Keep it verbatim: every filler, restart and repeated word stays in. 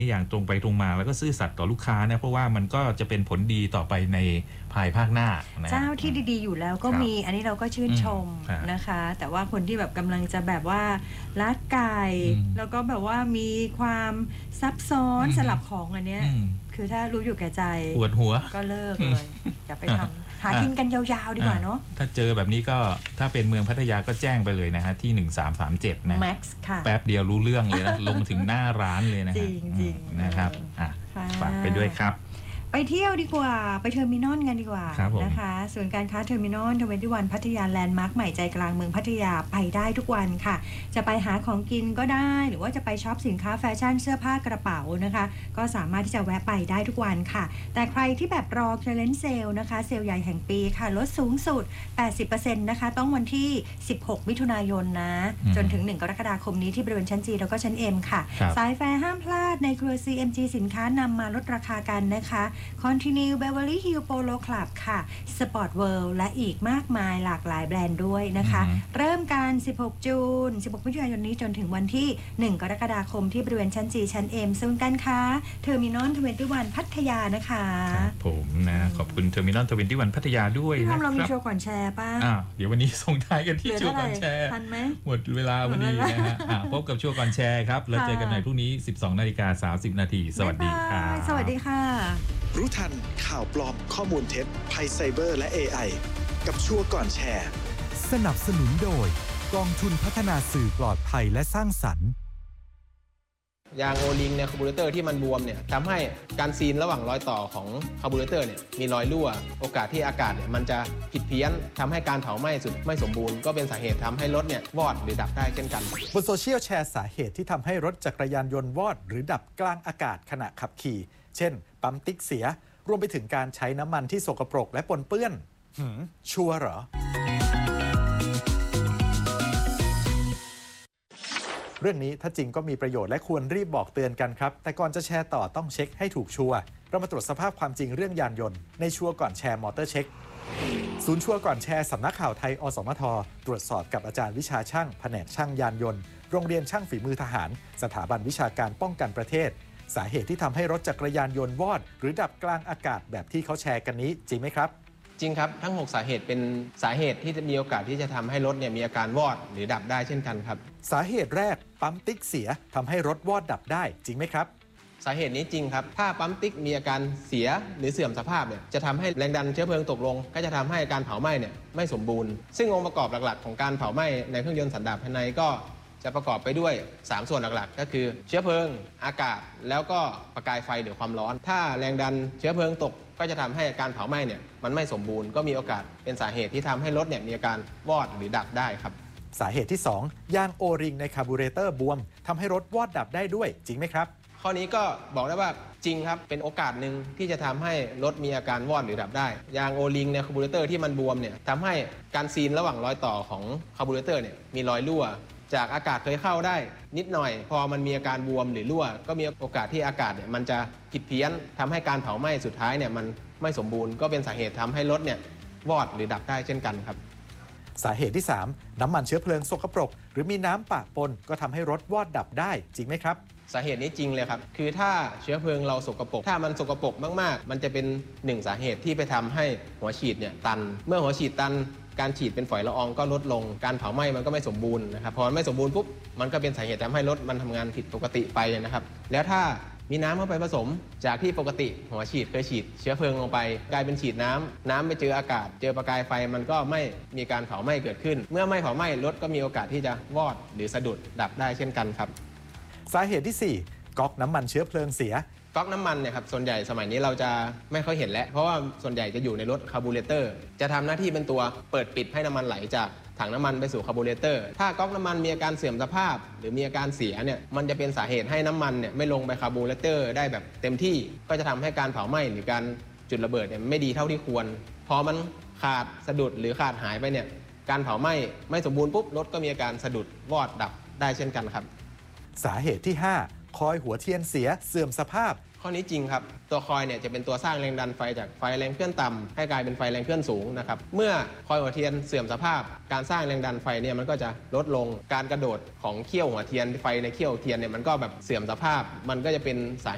อย่างตรงไปตรงมาแล้วก็ซื่อสัตย์ต่อลูกค้านะเพราะว่ามันก็จะเป็นผลดีต่อไปในภายภาคหน้าเจ้าที่ดีๆอยู่แล้วก็มีอันนี้เราก็ชื่นชมนะคะแต่ว่าคนที่แบบกำลังจะแบบว่าลัดไก่แล้วก็แบบว่ามีความซับซ้อนสลับของอันเนี้ยคือถ้ารู้อยู่แก่ใจปวดหัวก็เลิกเลยอย่าไปทำหากินกันยาวๆดีกว่าเนาะถ้าเจอแบบนี้ก็ถ้าเป็นเมืองพัทยาก็แจ้งไปเลยนะฮะที่หนึ่งสามสามเจ็ดนะ Max ค่ะแป๊บเดียวรู้เรื่องเลยนะลงถึงหน้าร้านเลยนะจริงๆนะครับฝากไปด้วยครับไปเที่ยวดีกว่าไปเทอร์มินอลกันดีกว่านะคะส่วนการค้าเทอร์มินอลทเวนตี้วันพัทยาแลนด์มาร์คใหม่ใจกลางเมืองพัทยาไปได้ทุกวันค่ะจะไปหาของกินก็ได้หรือว่าจะไปช็อปสินค้าแฟชั่นเสื้อผ้ากระเป๋านะคะก็สามารถที่จะแวะไปได้ทุกวันค่ะแต่ใครที่แบบรอเคลียร์เซลนะคะเซลใหญ่แห่งปีค่ะลดสูงสุด แปดสิบเปอร์เซ็นต์ นะคะต้องวันที่สิบหกมิถุนายนนะจนถึงหนึ่งกรกฎาคมนี้ที่บริเวณชั้น G แล้วก็ชั้น M ค่ะสายแฟร์ห้ามพลาดในเครือ ซี เอ็ม จี สินค้านำมาลดราคากันนะคะ Continue Beverly Hills Polo Club ค่ะ Sport World และอีกมากมายหลากหลายแบรนด์ด้วยนะคะเริ่มการสิบหกจูนสิบหกมิถุนายนนี้จนถึงวันที่หนึ่งกรกฎาคมที่บริเวณชั้น G ชั้น M ศูนย์การค้า Terminal ทเวนตี้วันพัทยานะคะผมนะขอบคุณ Terminal ทเวนตี้วันพัทยาด้วยนะครับเรามีโชว์ก่อนแชร์ป่ะอ่าเดี๋ยววันนี้ส่งท้ายกันที่โชว์ก่อนแชร์ทันไหมหมดเวลาวันนี้นะฮะพบกับโชว์ก่อนแชร์ครับแล้วเจอกันใหม่พรุ่งนี้ สิบสองนาฬิกาสามสิบนาทีสวัสดีครับสวัสดีค่ะรู้ทันข่าวปลอมข้อมูลเท็จภัยไซเบอร์และ เอ ไอ กับชั่วก่อนแชร์สนับสนุนโดยกองทุนพัฒนาสื่อปลอดภัยและสร้างสรรค์ยางโอลิงในคาร์บูเรเตอร์ที่มันบวมเนี่ยทำให้การซีนระหว่างรอยต่อของคาร์บูเรเตอร์เนี่ยมีรอยรั่วโอกาสที่อากาศเนี่ยมันจะผิดเพี้ยนทำให้การเผาไหม้สุดไม่สมบูรณ์ก็เป็นสาเหตุทำให้รถเนี่ยวอดหรือดับได้เช่นกันบนโซเชียลแชร์สาเหตุที่ทำให้รถจักรยานยนต์วอดหรือดับกลางอากาศขณะขับขี่เช่นปั๊มติ๊กเสียรวมไปถึงการใช้น้ำมันที่สกปรกและปนเปื้อนหืมชัวร์เหรอเรื่องนี้ถ้าจริงก็มีประโยชน์และควรรีบบอกเตือนกันครับแต่ก่อนจะแชร์ต่อต้องเช็คให้ถูกชัวร์เรามาตรวจสภาพความจริงเรื่องยานยนต์ในชัวร์ก่อนแชร์มอเตอร์เช็คศูนย์ชัวร์ก่อนแชร์สำนักข่าวไทยอสมทตรวจสอบกับอาจารย์วิชาช่างแผนกช่างยานยนต์โรงเรียนช่างฝีมือทหารสถาบันวิชาการป้องกันประเทศสาเหตุที่ทำให้รถจักรยานยนต์วอดหรือดับกลางอากาศแบบที่เขาแชร์กันนี้จริงไหมครับจริงครับทั้งหกสาเหตุเป็นสาเหตุที่จะมีโอกาสที่จะทำให้รถเนี่ยมีอาการวอดหรือดับได้เช่นกันครับสาเหตุแรกปั๊มติ๊กเสียทำให้รถวอดดับได้จริงไหมครับสาเหตุนี้จริงครับถ้าปั๊มติ๊กมีอาการเสียหรือเสื่อมสภาพเนี่ยจะทำให้แรงดันเชื้อเพลิงตกลงก็จะทำให้การเผาไหม้เนี่ยไม่สมบูรณ์ซึ่งองค์ประกอบหลักๆของการเผาไหม้ในเครื่องยนต์สันดาปภายในก็จะประกอบไปด้วยสามส่วนหลักๆก็คือเชื้อเพลิงอากาศแล้วก็ประกายไฟหรือความร้อนถ้าแรงดันเชื้อเพลิงตกก็จะทำให้การเผาไหม้เนี่ยมันไม่สมบูรณ์ก็มีโอกาสเป็นสาเหตุที่ทำให้รถเนี่ยมีอาการวอดหรือดับได้ครับสาเหตุที่สองยางโอริงในคาร์บูเรเตอร์บวมทำให้รถวอดดับได้ด้วยจริงไหมครับข้อนี้ก็บอกได้ว่าจริงครับเป็นโอกาสหนึ่งที่จะทำให้รถมีอาการวอดหรือดับได้ยางโอริงในคาร์บูเรเตอร์ที่มันบวมเนี่ยทำให้การซีนระหว่างรอยต่อของคาร์บูเรเตอร์เนี่ยมีรอยรั่วจากอากาศเคยเข้าได้นิดหน่อยพอมันมีอาการบวมหรือรั่วก็มีโอกาสที่อากาศเนี่ยมันจะผิดเพี้ยนทำให้การเผาไหม้สุดท้ายเนี่ยมันไม่สมบูรณ์ก็เป็นสาเหตุทำให้รถเนี่ยวอดหรือดับได้เช่นกันครับสาเหตุที่สามน้ำมันเชื้อเพลิงสกปรกหรือมีน้ำปะปนก็ทำให้รถวอดดับได้จริงไหมครับสาเหตุนี้จริงเลยครับคือถ้าเชื้อเพลิงเราสกปรกถ้ามันสกปรกมากๆมันจะเป็นหนึ่งสาเหตุที่ไปทำให้หัวฉีดเนี่ยตันเมื่อหัวฉีดตันการฉีดเป็นฝอยละอองก็ลดลงการเผาไหม้มันก็ไม่สมบูรณ์นะครับพอไม่สมบูรณ์ปุ๊บมันก็เป็นสาเหตุทำให้รถมันทำงานผิดปกติไปนะครับแล้วถ้ามีน้ำเข้าไปผสมจากที่ปกติหัวฉีดเคยฉีดเชื้อเพลิงลงไปกลายเป็นฉีดน้ำน้ำไปเจออากาศเจอประกายไฟมันก็ไม่มีการเผาไหม้เกิดขึ้นเมื่อไม่เผาไหม้รถก็มีโอกาสที่จะวอดหรือสะดุดดับได้เช่นกันครับสาเหตุที่สี่ก๊อกน้ำมันเชื้อเพลิงเสียก๊อกน้ำมันเนี่ยครับส่วนใหญ่สมัยนี้เราจะไม่ค่อยเห็นแล้วเพราะว่าส่วนใหญ่จะอยู่ในรถคาร์บูเรเตอร์จะทำหน้าที่เป็นตัวเปิดปิดให้น้ำมันไหลจากถังน้ำมันไปสู่คาร์บูเรเตอร์ถ้าก๊อกน้ำมันมีอาการเสื่อมสภาพหรือมีอาการเสียเนี่ยมันจะเป็นสาเหตุให้น้ำมันเนี่ยไม่ลงไปคาร์บูเรเตอร์ได้แบบเต็มที่ก็จะทำให้การเผาไหม้หรือการจุดระเบิดเนี่ยไม่ดีเท่าที่ควรพอมันขาดสะดุดหรือขาดหายไปเนี่ยการเผาไหม้ไม่สมบูรณ์ปุ๊บรถก็มีอาการสะดุดวอดดับได้เช่นกันครับสาเหตุที่ห้าคอยหัวเทียนเสียเสื่อมสภาพข้อนี้จริงครับตัวคอยเนี่ยจะเป็นตัวสร้างแรงดันไฟจากไฟแรงเคลื่อนต่ำให้กลายเป็นไฟแรงเคลื่อนสูงนะครับเมื่อคอยหัวเทียนเสื่อมสภาพการสร้างแรงดันไฟเนี่ยมันก็จะลดลงการกระโดดของเขี้ยวหัวเทียนไฟในเขี้ยวเทียนเนี่ยมันก็แบบเสื่อมสภาพมันก็จะเป็นสา